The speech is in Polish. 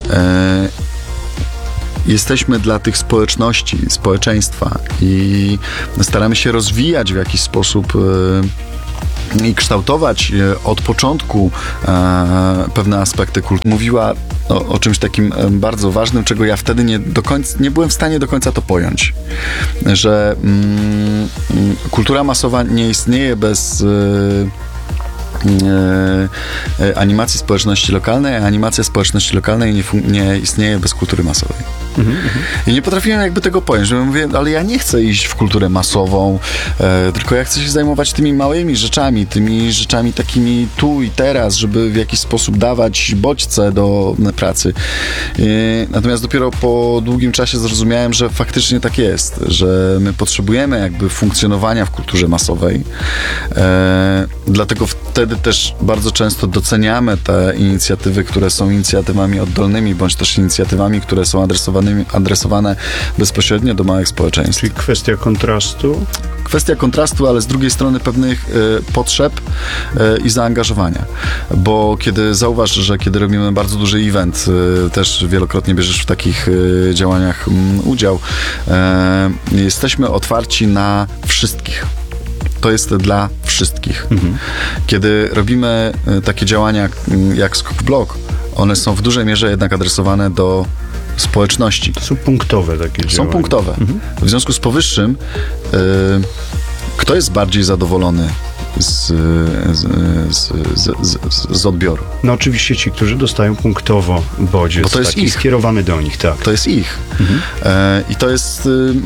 jesteśmy dla tych społeczności, społeczeństwa i staramy się rozwijać w jakiś sposób i kształtować od początku pewne aspekty kultury. Mówiła o czymś takim bardzo ważnym, czego ja wtedy nie byłem w stanie do końca to pojąć, że kultura masowa nie istnieje bez animacji społeczności lokalnej, a animacja społeczności lokalnej nie istnieje bez kultury masowej. I nie potrafiłem jakby tego pojąć, że mówię, ale ja nie chcę iść w kulturę masową, tylko ja chcę się zajmować tymi małymi tymi rzeczami takimi tu i teraz, żeby w jakiś sposób dawać bodźce do pracy. Natomiast dopiero po długim czasie zrozumiałem, że faktycznie tak jest, że my potrzebujemy jakby funkcjonowania w kulturze masowej. Dlatego wtedy też bardzo często doceniamy te inicjatywy, które są inicjatywami oddolnymi, bądź też inicjatywami, które są adresowane bezpośrednio do małych społeczeństw. Czyli kwestia kontrastu? Kwestia kontrastu, ale z drugiej strony pewnych potrzeb i zaangażowania. Bo zauważ, że kiedy robimy bardzo duży event, też wielokrotnie bierzesz w takich działaniach udział, jesteśmy otwarci na wszystkich. To jest dla wszystkich. Kiedy robimy takie działania jak Skok w Blok, one są w dużej mierze jednak adresowane do społeczności. To są punktowe takie działania. Są punktowe. W związku z powyższym kto jest bardziej zadowolony z odbioru? No oczywiście ci, którzy dostają punktowo bodziec. Bo to jest taki skierowany do nich, tak. To jest ich. I to jest